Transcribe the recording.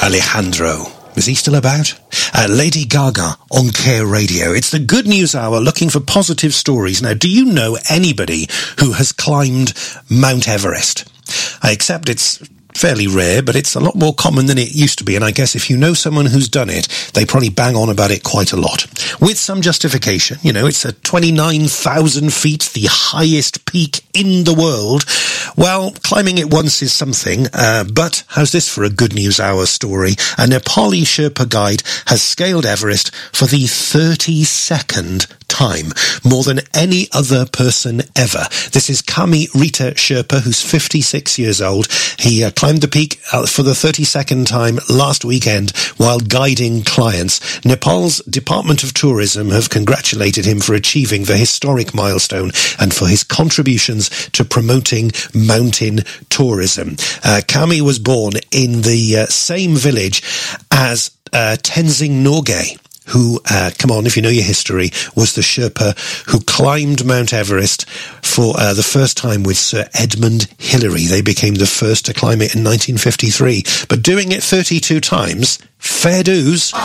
Alejandro. Is he still about? Lady Gaga on Care Radio. It's the Good News Hour looking for positive stories. Now, do you know anybody who has climbed Mount Everest? I accept it's fairly rare, but it's a lot more common than it used to be, and I guess if you know someone who's done it, they probably bang on about it quite a lot. With some justification. You know, it's at 29,000 feet, the highest peak in the world. Well, climbing it once is something, but how's this for a Good News Hour story? A Nepali Sherpa guide has scaled Everest for the 32nd time, more than any other person ever. This is Kami Rita Sherpa, who's 56 years old. He climbed the peak for the 32nd time last weekend while guiding clients. Nepal's Department of Tourism have congratulated him for achieving the historic milestone and for his contributions to promoting mountain tourism. Kami was born in the same village as Tenzing Norgay, who, come on, if you know your history, was the Sherpa who climbed Mount Everest for the first time with Sir Edmund Hillary. They became the first to climb it in 1953. But doing it 32 times, fair dues.